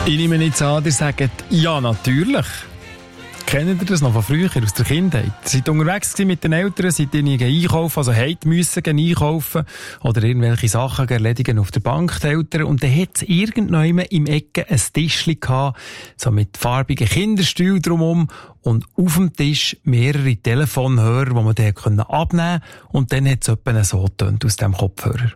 Ich nehme nicht an, ihr sagt, ja, natürlich. Kennt ihr das noch von früher, aus der Kindheit? Ihr seid unterwegs mit den Eltern, seid irgendwie einkaufen, also müssen einkaufen oder irgendwelche Sachen erledigen auf der Bank, die Eltern. Und dann hat es irgendjemand im Ecke ein Tischchen gehabt, so mit farbigen Kinderstühlen drumherum und auf dem Tisch mehrere Telefonhörer, die man dann abnehmen konnte. Und dann hat es etwa so getönt aus dem Kopfhörer.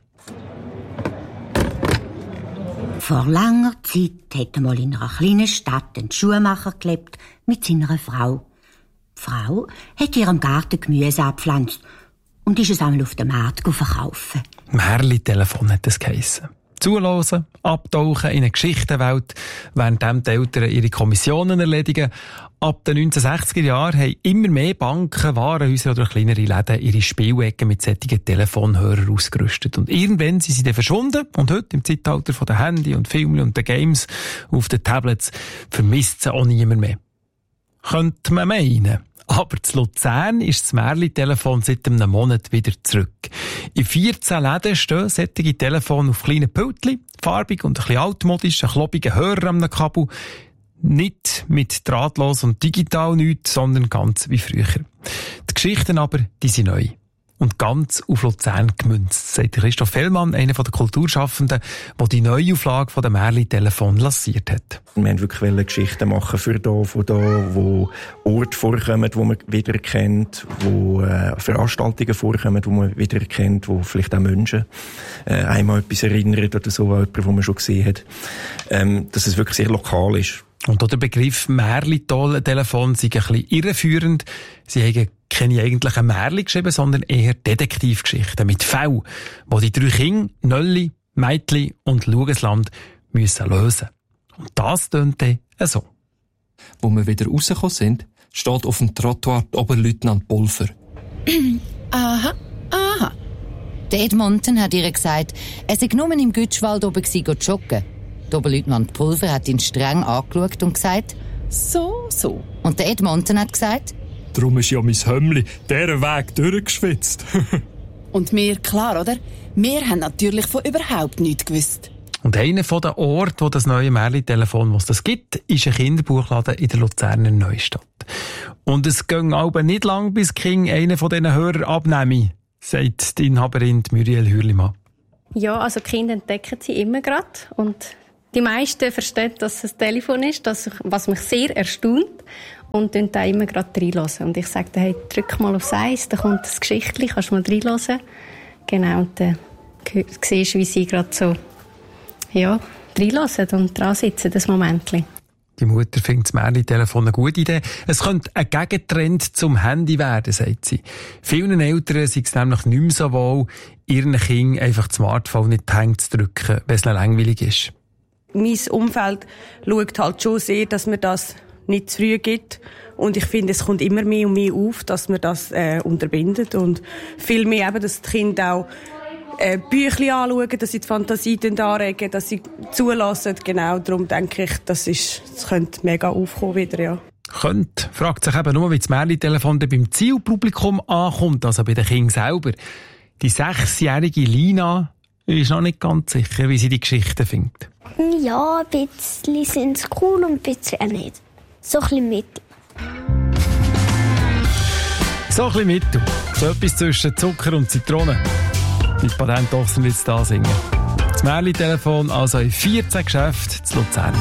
Vor langer Zeit hat einmal in einer kleinen Stadt ein Schuhmacher gelebt mit seiner Frau. Die Frau hat in ihrem Garten Gemüse abgepflanzt und ist es einmal auf dem Markt verkaufen. Märli-Telefon hat es geheissen. Zuhören, abtauchen in eine Geschichtenwelt, während die Eltern ihre Kommissionen erledigen. Ab den 1960er Jahren haben immer mehr Banken, Warenhäuser oder kleinere Läden ihre Spielecken mit solchen Telefonhörern ausgerüstet. Und irgendwann sind sie dann verschwunden. Und heute, im Zeitalter von den Handy und Filmen und den Games auf den Tablets, vermisst sie auch niemand mehr. Könnte man meinen. Aber zu Luzern ist das Märli-Telefon seit einem Monat wieder zurück. In 14 Läden stehen solche Telefone auf kleinen Pultchen, farbig und ein bisschen altmodisch, ein klobiger Hörer am Kabel. Nicht mit drahtlos und digital nichts, sondern ganz wie früher. Die Geschichten aber, die sind neu. Und ganz auf Luzern gemünzt, sagt Christoph Fellmann, einer der Kulturschaffenden, der die Neuauflage von dem Märli-Telefon lanciert hat. Wir wollten wirklich Geschichten machen für da, von da, wo Orte vorkommen, die man wiedererkennt, wo Veranstaltungen vorkommen, die man wiedererkennt, wo vielleicht auch Menschen einmal etwas erinnern oder so, an jemanden, den man schon gesehen hat. Dass es wirklich sehr lokal ist. Und auch der Begriff Märli-Telefon sei ein bisschen irreführend. Sie haben keine eigentlichen Märli geschrieben, sondern eher Detektivgeschichten mit Fällen, die die 3 Kinder, Nölli, Meitli und Lugesland müssen lösen. Und das tönt dann so. Wo wir wieder rausgekommen sind, steht auf dem Trottoir Oberleutnant Pulver. Aha. Der Edmonton hat ihr gesagt, er sei nur im Gütschwald oben joggen. Der Oberleutnant Pulver hat ihn streng angeschaut und gesagt, so. Und der Edmonton hat gesagt, darum ist ja mein Hömmli diesen Weg durchgeschwitzt. Und wir, klar, oder? Wir haben natürlich von überhaupt nichts gewusst. Und einer der Orte, wo das neue Märli-Telefon, was das gibt, ist ein Kinderbuchladen in der Luzerner Neustadt. Und es ging aber nicht lang, bis King einen von diesen Hörern abnehme, sagt die Inhaberin Muriel Hürlimann. Ja, also die Kinder entdecken sie immer gerade. Und die meisten verstehen, dass es ein Telefon ist, was mich sehr erstaunt. Und dann da immer gerade reinhören. Und ich sage, hey, drück mal aufs Eis, da kommt das Geschichtchen, kannst du mal reinhören. Genau, und dann siehst du, wie sie gerade so, ja, reinhören und dran sitzen, das Momentchen. Die Mutter findet das Märli-Telefon eine gute Idee. Es könnte ein Gegentrend zum Handy werden, sagt sie. Vielen Eltern sei es nämlich nicht mehr so wohl, ihren Kindern einfach das Smartphone in die Hände zu drücken, wenn es langweilig ist. Mein Umfeld schaut halt schon sehr, dass man das nicht zu früh gibt. Und ich finde, es kommt immer mehr und mehr auf, dass man das unterbindet. Und viel mehr eben, dass die Kinder auch Büchlein anschauen, dass sie die Fantasie anregen, dass sie zulassen. Genau, darum denke ich, das könnte mega aufkommen wieder, ja. Könnte, fragt sich eben nur, wie das Märli-Telefon beim Zielpublikum ankommt, also bei den Kindern selber. Die 6-jährige Lina ist noch nicht ganz sicher, wie sie die Geschichten findet. Ja, ein bisschen sind es cool und ein bisschen auch nicht. So ein bisschen mittel. So ein bisschen mittel. So etwas zwischen Zucker und Zitrone. Die Patentochsen wird es da singen. Das Märli-Telefon also in 14 Geschäften zu Luzern.